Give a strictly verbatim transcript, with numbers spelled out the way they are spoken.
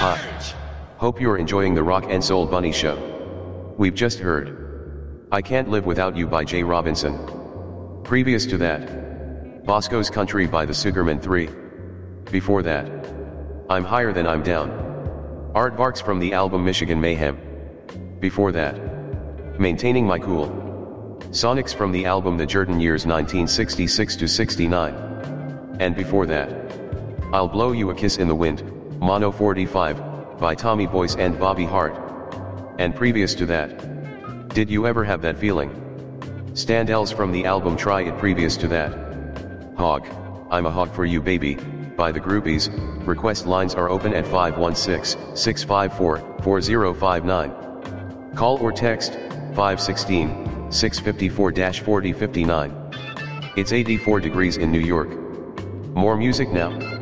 Hi. Hope you're enjoying the Rock and Soul Bunny Show. We've just heard I Can't Live Without You by Jay Robinson. Previous to that, Bosco's Country by the Sugarmen three. Before that, I'm Higher Than I'm Down. Aardvarks from the album Michigan Mayhem. Before that, Maintaining My Cool. Sonics from the album The Jordan Years nineteen sixty-six to sixty-nine. And before that, I'll Blow You a Kiss in the Wind, Mono forty-five, by Tommy Boyce and Bobby Hart. And previous to that, Did You Ever Have That Feeling? Standells from the album Try It. Previous to that, Hog, I'm a Hog for You Baby, by the Groupies. Request lines are open at five one six, six five four, four zero five nine. Call or text, five one six, six five four, four zero five nine. It's eighty-four degrees in New York. More music now.